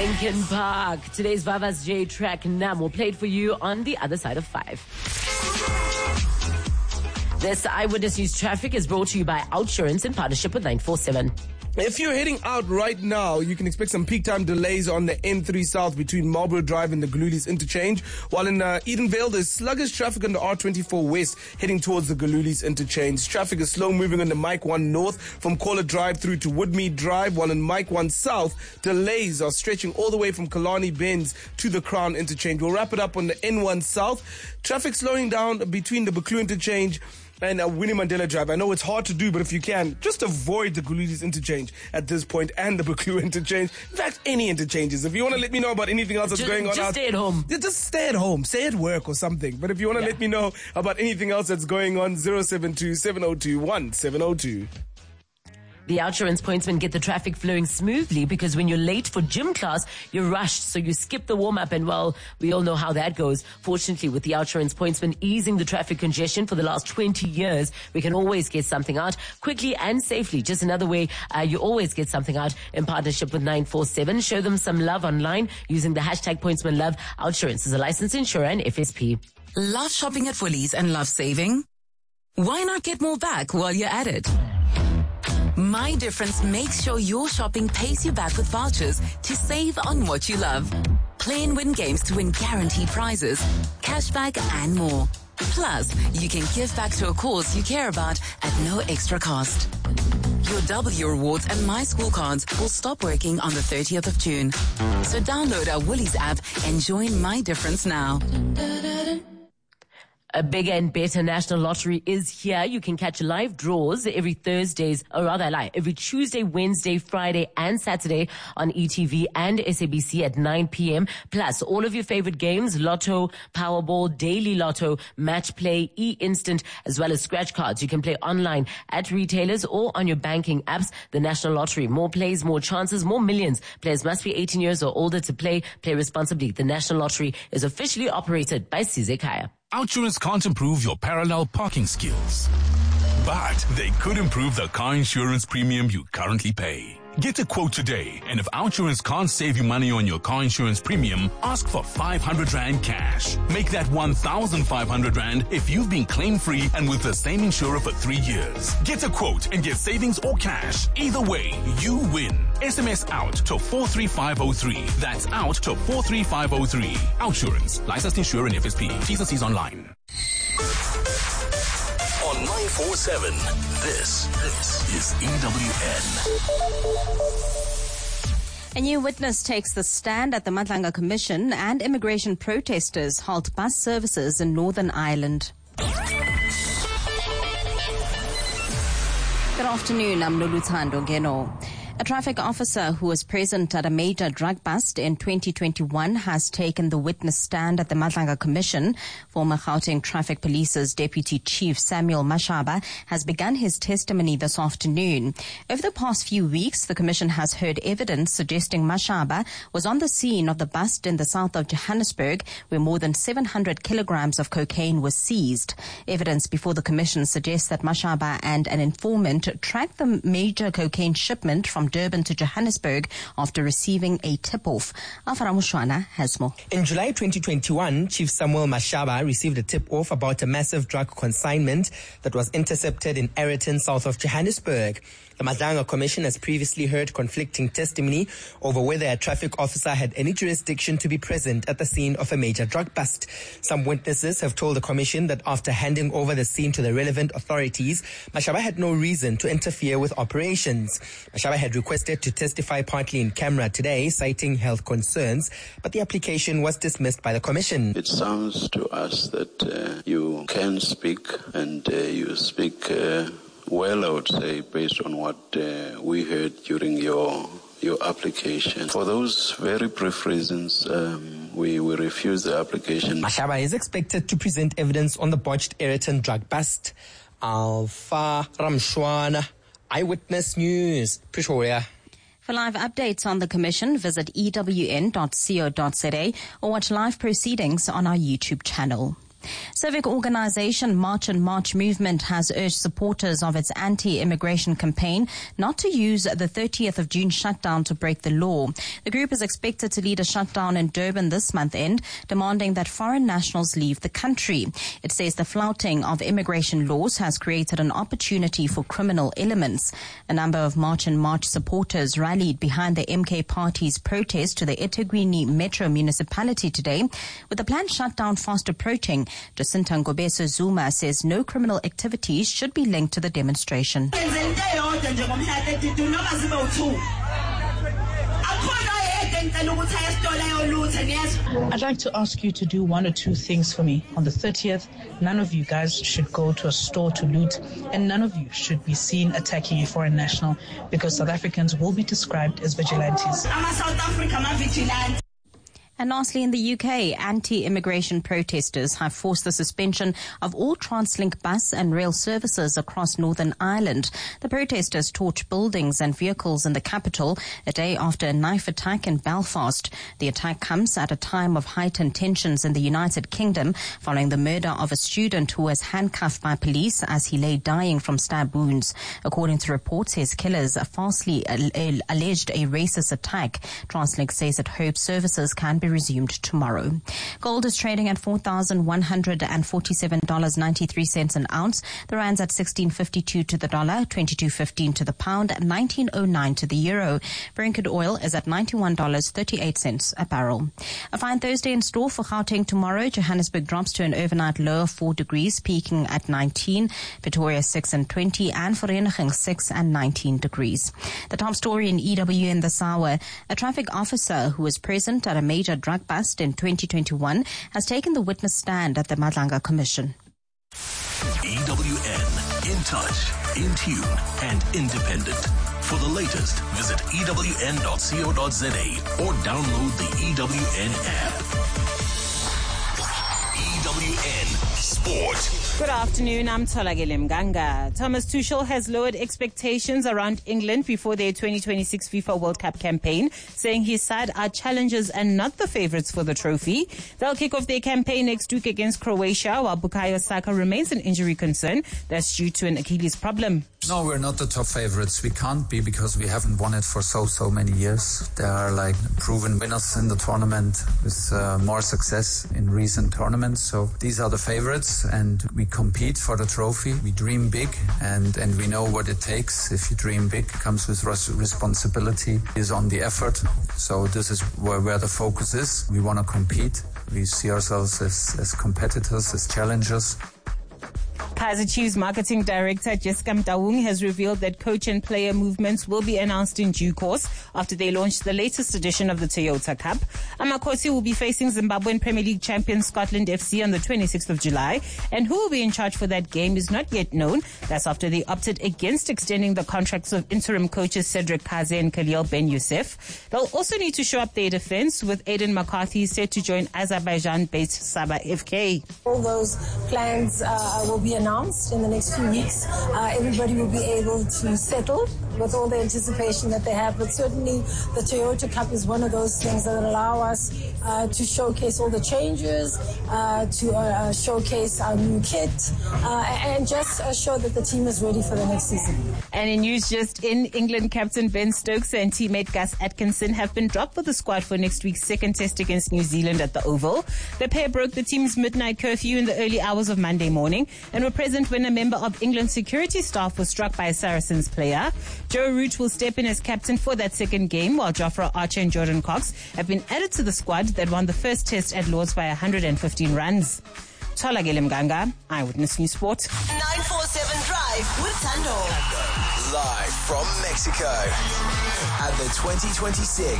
Linkin Park. Today's Vava's J track Namo played for you on the other side of 5. This Eyewitness News traffic is brought to you by Outsurance in partnership with 947. If you're heading out right now, you can expect some peak time delays on the N3 South between Marlborough Drive and the Galulis interchange. While in Edenvale, there's sluggish traffic on the R24 West heading towards the Galulis interchange. Traffic is slow moving on the Mike 1 North from Caller Drive through to Woodmead Drive, while in Mike 1 South, delays are stretching all the way from Kalani Benz to the Crown interchange. We'll wrap it up on the N1 South. Traffic slowing down between the Buccleuch interchange and Winnie Mandela Drive. I know it's hard to do, but if you can, just avoid the Galulis interchange at this point and the Buccleuch interchange. In fact, any interchanges. If you want to let me know about anything else that's going on just stay at home. Just stay at home. Stay at work or something. But if you want to let me know about anything else that's going on, 072-702-1702. The Outsurance pointsmen get the traffic flowing smoothly because when you're late for gym class, you're rushed, so you skip the warm-up, and well, we all know how that goes. Fortunately, with the Outsurance pointsmen easing the traffic congestion for the last 20 years, we can always get something out quickly and safely. Just another way you always get something out in partnership with 947. Show them some love online using the hashtag pointsmanlove. Outsurance is a licensed insurer and FSP. Love shopping at Woolies and love saving? Why not get more back while you're at it? My Difference makes sure your shopping pays you back with vouchers to save on what you love. Play and win games to win guaranteed prizes, cashback and more. Plus, you can give back to a cause you care about at no extra cost. Your W rewards and My School cards will stop working on the 30th of June. So download our Woolies app and join My Difference now. A bigger and better national lottery is here. You can catch live draws every every Tuesday, Wednesday, Friday, and Saturday on ETV and SABC at 9 p.m. Plus, all of your favorite games, Lotto, Powerball, Daily Lotto, Match Play, E-Instant, as well as scratch cards. You can play online at retailers or on your banking apps. The National Lottery. More plays, more chances, more millions. Players must be 18 years or older to play. Play responsibly. The National Lottery is officially operated by Sizekaya. Outsurance can't improve your parallel parking skills, but they could improve the car insurance premium you currently pay. Get a quote today, and if Outsurance can't save you money on your car insurance premium, ask for 500 Rand cash. Make that 1,500 Rand if you've been claim-free and with the same insurer for 3 years. Get a quote and get savings or cash. Either way, you win. SMS out to 43503. That's out to 43503. Outsurance. Licensed insurer and FSP. T's and C's online. On 947, this is EWN. A new witness takes the stand at the Madlanga Commission, and immigration protesters halt bus services in Northern Ireland. Good afternoon, I'm Luluthando Geno. A traffic officer who was present at a major drug bust in 2021 has taken the witness stand at the Madlanga Commission. Former Gauteng Traffic Police's Deputy Chief Samuel Mashaba has begun his testimony this afternoon. Over the past few weeks, the Commission has heard evidence suggesting Mashaba was on the scene of the bust in the south of Johannesburg, where more than 700 kilograms of cocaine was seized. Evidence before the Commission suggests that Mashaba and an informant tracked the major cocaine shipment from Durban to Johannesburg after receiving a tip-off. Alfara Mushwana has more. In July 2021, Chief Samuel Mashaba received a tip-off about a massive drug consignment that was intercepted in Ayrton, south of Johannesburg. The Madlanga Commission has previously heard conflicting testimony over whether a traffic officer had any jurisdiction to be present at the scene of a major drug bust. Some witnesses have told the Commission that after handing over the scene to the relevant authorities, Mashaba had no reason to interfere with operations. Mashaba had requested to testify partly in camera today, citing health concerns, but the application was dismissed by the Commission. It sounds to us that you can speak, and you speak well, I would say, based on what we heard during your application. For those very brief reasons, we refuse the application. Mashaba is expected to present evidence on the botched Ayrton drug bust. Alfa Ramshwana, Eyewitness News, Pretoria. For live updates on the Commission, visit ewn.co.za or watch live proceedings on our YouTube channel. Civic organization March and March Movement has urged supporters of its anti-immigration campaign not to use the 30th of June shutdown to break the law. The group is expected to lead a shutdown in Durban this month end, demanding that foreign nationals leave the country. It says the flouting of immigration laws has created an opportunity for criminal elements. A number of March and March supporters rallied behind the MK Party's protest to the eThekwini Metro Municipality today. With the planned shutdown fast approaching, Jacinta Ngobeso Zuma says no criminal activities should be linked to the demonstration. I'd like to ask you to do one or two things for me. On the 30th, none of you guys should go to a store to loot, and none of you should be seen attacking a foreign national, because South Africans will be described as vigilantes. I'm a South African vigilante. And lastly, in the UK, anti-immigration protesters have forced the suspension of all Translink bus and rail services across Northern Ireland. The protesters torched buildings and vehicles in the capital a day after a knife attack in Belfast. The attack comes at a time of heightened tensions in the United Kingdom following the murder of a student who was handcuffed by police as he lay dying from stab wounds. According to reports, his killers falsely alleged a racist attack. Translink says it hopes services can be resumed tomorrow. Gold is trading at $4,147.93 an ounce. The rand's at 16.52 to the dollar, 22.15 to the pound, 19.09 to the euro. Brent oil is at $91.38 a barrel. A fine Thursday in store for Gauteng tomorrow. Johannesburg drops to an overnight low of 4 degrees, peaking at 19. Pretoria 6 and 20, and Vereeniging 6 and 19 degrees. The top story in EW in this hour: a traffic officer who was present at a major drug bust in 2021 has taken the witness stand at the Madlanga Commission. EWN, in touch, in tune, and independent. For the latest, visit ewn.co.za or download the EWN app. EWN Sport. Good afternoon, I'm Tolagele Mganga. Thomas Tuchel has lowered expectations around England before their 2026 FIFA World Cup campaign, saying his side are challengers and not the favourites for the trophy. They'll kick off their campaign next week against Croatia, while Bukayo Saka remains an injury concern that's due to an Achilles problem. No, we're not the top favorites. We can't be because we haven't won it for so many years. There are like proven winners in the tournament with more success in recent tournaments. So these are the favorites, and we compete for the trophy. We dream big, and we know what it takes. If you dream big, it comes with responsibility, is on the effort. So this is where the focus is. We want to compete. We see ourselves as competitors, as challengers. Kaizer Chiefs Marketing Director Jessica Mtaung has revealed that coach and player movements will be announced in due course after they launch the latest edition of the Toyota Cup. Amakhosi will be facing Zimbabwean Premier League champion Scotland FC on the 26th of July, and who will be in charge for that game is not yet known. That's after they opted against extending the contracts of interim coaches Cedric Kaze and Khalil Ben Youssef. They'll also need to show up their defense, with Aidan McCarthy set to join Azerbaijan-based Sabah FK. All those plans will be announced in the next few weeks. Everybody will be able to settle with all the anticipation that they have, but certainly the Toyota Cup is one of those things that allow us to showcase all the changes, to showcase our new kit, and just show that the team is ready for the next season. And in news just in, England captain Ben Stokes and teammate Gus Atkinson have been dropped for the squad for next week's second test against New Zealand at the Oval. The pair broke the team's midnight curfew in the early hours of Monday morning and were present when a member of England's security staff was struck by a Saracens player. Joe Root will step in as captain for that second game, while Jofra Archer and Jordan Cox have been added to the squad that won the first test at Lord's by 115 runs. Tolagele Mganga, Eyewitness News Sport. 947 Drive with Tando. Live from Mexico at the 2026